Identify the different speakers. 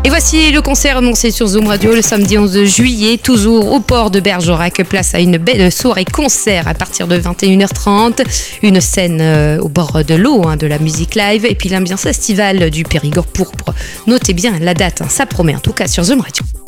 Speaker 1: Et voici le concert annoncé sur Zoom Radio le samedi 11 juillet, toujours au port de Bergerac. Place à une belle soirée concert à partir de 21h30. Une scène au bord de l'eau, de la musique live. Et puis l'ambiance estivale du Périgord pourpre. Notez bien la date, ça promet en tout cas sur Zoom Radio.